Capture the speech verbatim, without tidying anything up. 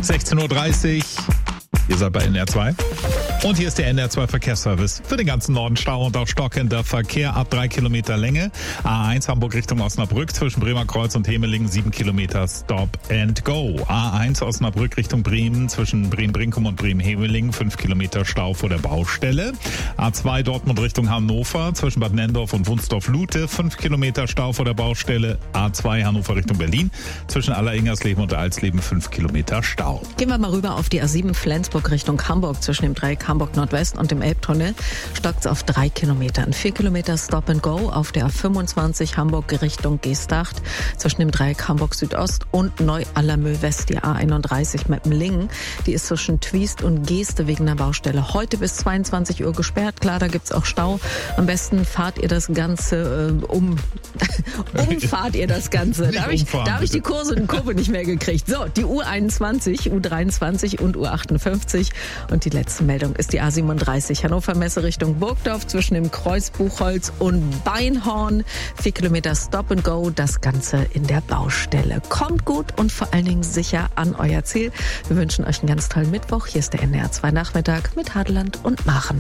sechzehn Uhr dreißig. Ihr seid bei N R zwei. Und hier ist der N R zwei Verkehrsservice. Für den ganzen Norden Stau und auch stockender Verkehr ab drei Kilometer Länge. A eins Hamburg Richtung Osnabrück zwischen Bremerkreuz und Hemelingen sieben Kilometer Stop and Go. A eins Osnabrück Richtung Bremen zwischen Bremen-Brinkum und Bremen-Hemelingen fünf Kilometer Stau vor der Baustelle. A zwei Dortmund Richtung Hannover zwischen Bad Nenndorf und Wunsdorf-Lute fünf Kilometer Stau vor der Baustelle. A zwei Hannover Richtung Berlin zwischen Alleringers-Leben und Alsleben fünf Kilometer Stau. Gehen wir mal rüber auf die A sieben Flensburg Richtung Hamburg zwischen dem Dreieck Hamburg Nordwest und dem Elbtunnel stockt es auf drei Kilometern. Vier Kilometer Stop and Go auf der A fünfundzwanzig Hamburg Richtung Geesthacht zwischen dem Dreieck Hamburg Südost und Neu-Allermöhl West. Die A einunddreißig Meppenlingen, die ist zwischen Twiest und Geeste wegen der Baustelle heute bis zweiundzwanzig Uhr gesperrt. Klar, da gibt's auch Stau. Am besten fahrt ihr das Ganze äh, um. Umfahrt ihr das Ganze. Da habe ich, da hab ich die Kurse und Kurve nicht mehr gekriegt. So, die U einundzwanzig, U dreiundzwanzig und U achtundfünfzig. Und die letzte Meldung ist die A siebenunddreißig Hannover Messe Richtung Burgdorf zwischen dem Kreuz Buchholz und Beinhorn. Vier Kilometer Stop and Go, das Ganze in der Baustelle. Kommt gut und vor allen Dingen sicher an euer Ziel. Wir wünschen euch einen ganz tollen Mittwoch. Hier ist der N R zwei Nachmittag mit Hadeland und Machen.